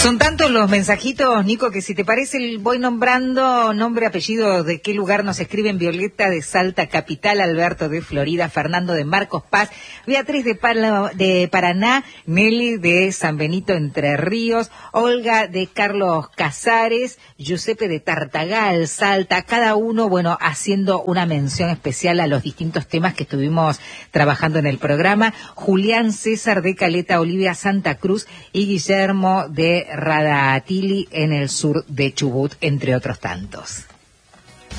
Son tantos los mensajitos, Nico, que si te parece voy nombrando nombre, apellido, de qué lugar nos escriben. Violeta de Salta Capital, Alberto de Florida, Fernando de Marcos Paz, Beatriz de Paraná, Nelly de San Benito Entre Ríos, Olga de Carlos Casares, Giuseppe de Tartagal, Salta, cada uno, bueno, haciendo una mención especial a los distintos temas que estuvimos trabajando en el programa. Julián César de Caleta Olivia, Santa Cruz, y Guillermo de Radatili en el sur de Chubut, entre otros tantos.